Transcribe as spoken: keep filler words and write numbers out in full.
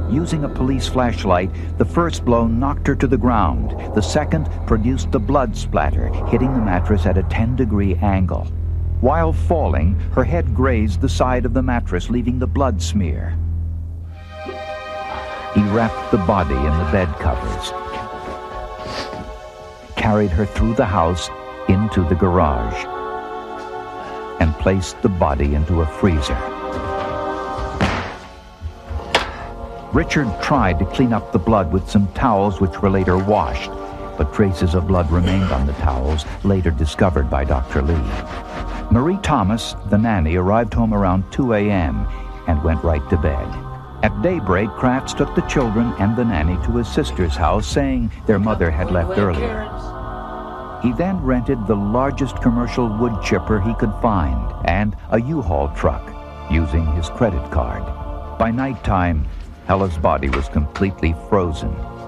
Using a police flashlight, the first blow knocked her to the ground. The second produced the blood splatter, hitting the mattress at a ten-degree angle. While falling, her head grazed the side of the mattress, leaving the blood smear. He wrapped the body in the bed covers, carried her through the house into the garage, and placed the body into a freezer. Richard tried to clean up the blood with some towels which were later washed, but traces of blood remained on the towels, later discovered by Doctor Lee. Marie Thomas, the nanny, arrived home around two a m and went right to bed. At daybreak, Kratz took the children and the nanny to his sister's house, saying their mother had left earlier. He then rented the largest commercial wood chipper he could find and a U-Haul truck, using his credit card. By nighttime, Hella's body was completely frozen.